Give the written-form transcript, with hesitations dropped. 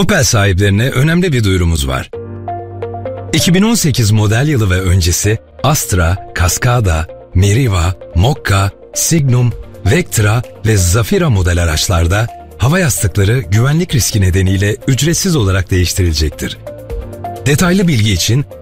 Opel sahiplerine önemli bir duyurumuz var. 2018 model yılı ve öncesi Astra, Cascada, Meriva, Mokka, Signum, Vectra ve Zafira model araçlarda hava yastıkları güvenlik riski nedeniyle ücretsiz olarak değiştirilecektir. Detaylı bilgi için